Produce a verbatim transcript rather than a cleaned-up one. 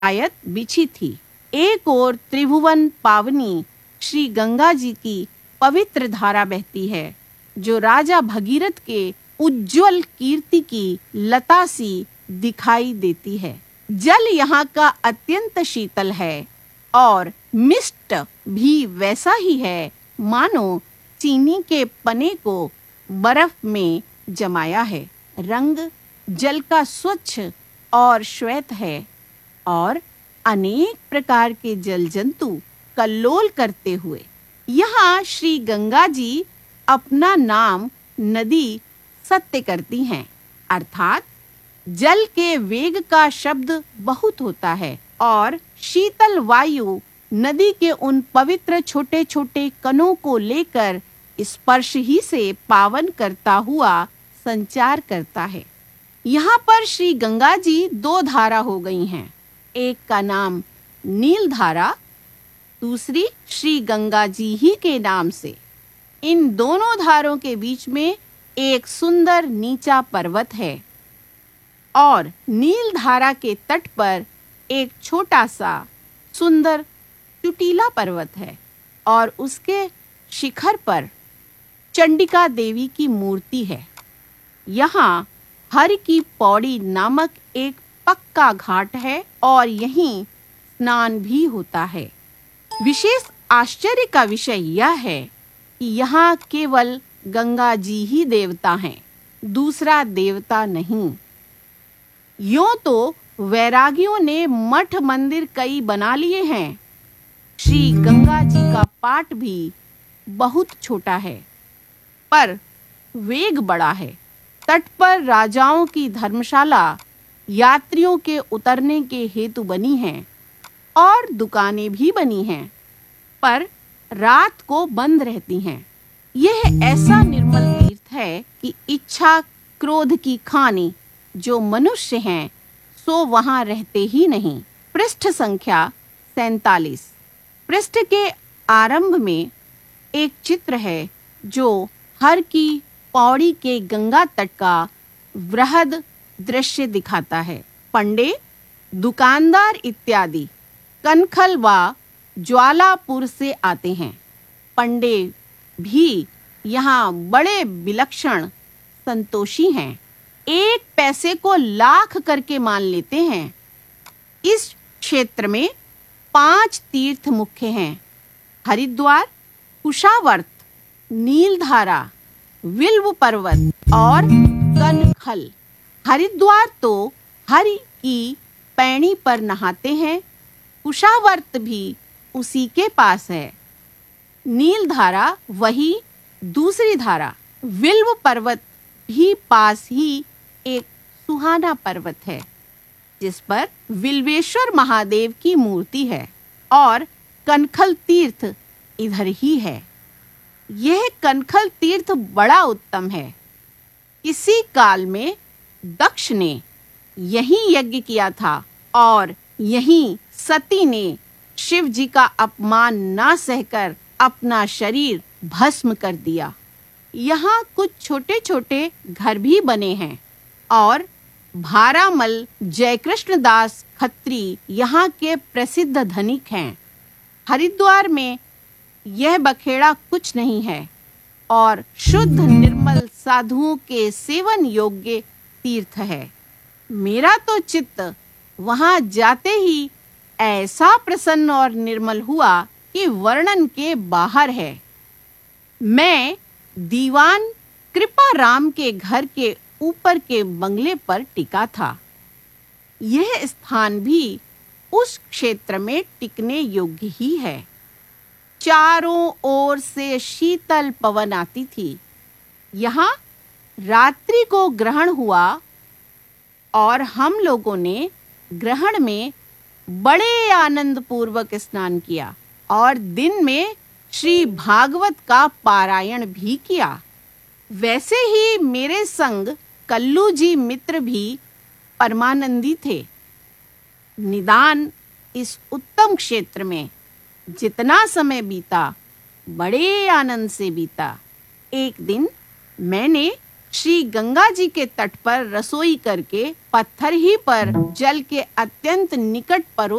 आयत बिछी थी। एक ओर त्रिभुवन पावनी श्री गंगा जी की पवित्र धारा बहती है, जो राजा भगीरथ के उज्जवल कीर्ति की लता सी दिखाई देती है। जल यहाँ का अत्यंत शीतल है और मिष्ट भी वैसा ही है मानो चीनी के पने को बर्फ में जमाया है। रंग जल का स्वच्छ और श्वेत है और अनेक प्रकार के जल जंतु कल्लोल करते हुए यहाँ श्री गंगा जी अपना नाम नदी सत्य करती हैं। अर्थात जल के वेग का शब्द बहुत होता है और शीतल वायु नदी के उन पवित्र छोटे छोटे कणों को लेकर स्पर्श ही से पावन करता हुआ संचार करता है। यहाँ पर श्री गंगा जी दो धारा हो गई हैं। एक का नाम नील धारा, दूसरी श्री गंगा जी ही के नाम से। इन दोनों धारों के बीच में एक सुंदर नीचा पर्वत है और नील धारा के तट पर एक छोटा सा सुंदर चुटीला पर्वत है और उसके शिखर पर चंडिका देवी की मूर्ति है। यहाँ हर की पौड़ी नामक एक पक्का घाट है और यहीं स्नान भी होता है। विशेष आश्चर्य का विषय यह है कि यहाँ केवल गंगा जी ही देवता हैं, दूसरा देवता नहीं। यूं तो वैरागियों ने मठ मंदिर कई बना लिए हैं। श्री गंगा जी का पाट भी बहुत छोटा है, पर वेग बड़ा है। तट पर राजाओं की धर्मशाला यात्रियों के उतरने के हेतु बनी हैं और दुकानें भी बनी हैं, पर रात को बंद रहती हैं। यह ऐसा निर्मल तीर्थ है कि इच्छा क्रोध की खानी जो मनुष्य हैं सो वहां रहते ही नहीं। पृष्ठ संख्या सैंतालीस। पृष्ठ के आरंभ में एक चित्र है जो हर की पौड़ी के गंगा तट का वृहद दृश्य दिखाता है। पंडे, दुकानदार इत्यादि कनखल व ज्वालापुर से आते हैं। पंडे भी यहाँ बड़े विलक्षण संतोषी हैं, एक पैसे को लाख करके मान लेते हैं। इस क्षेत्र में पांच तीर्थ मुख्य हैं: हरिद्वार, कुशावर्त, नीलधारा, विल्व पर्वत और कनखल। हरिद्वार तो हरि की पैणी पर नहाते हैं, कुशावर्त भी उसी के पास है, नीलधारा वही दूसरी धारा, विल्व पर्वत भी पास ही एक सुहाना पर्वत है जिस पर विल्वेश्वर महादेव की मूर्ति है और कनखल तीर्थ इधर ही है। यह कनखल तीर्थ बड़ा उत्तम है। इसी काल में दक्ष ने यहीं यज्ञ किया था और यहीं सती ने शिव जी का अपमान ना सहकर अपना शरीर भस्म कर दिया। यहाँ कुछ छोटे छोटे घर भी बने हैं और भारामल जयकृष्ण दास खत्री यहाँ के प्रसिद्ध धनिक हैं। हरिद्वार में यह बखेड़ा कुछ नहीं है और शुद्ध निर्मल साधुओं के सेवन योग्य तीर्थ है। मेरा तो चित्त वहां जाते ही ऐसा प्रसन्न और निर्मल हुआ कि वर्णन के बाहर है। मैं दीवान कृपा राम के घर के ऊपर के बंगले पर टिका था। यह स्थान भी उस क्षेत्र में टिकने योग्य ही है। चारों ओर से शीतल पवन आती थी। यहाँ रात्रि को ग्रहण हुआ और हम लोगों ने ग्रहण में बड़े आनंद पूर्वक स्नान किया और दिन में श्री भागवत का पारायण भी किया। वैसे ही मेरे संग कल्लू जी मित्र भी परमानंदी थे। निदान इस उत्तम क्षेत्र में जितना समय बीता बड़े आनंद से बीता। एक दिन मैंने श्री गंगा जी के तट पर रसोई करके पत्थर ही पर जल के अत्यंत निकट परो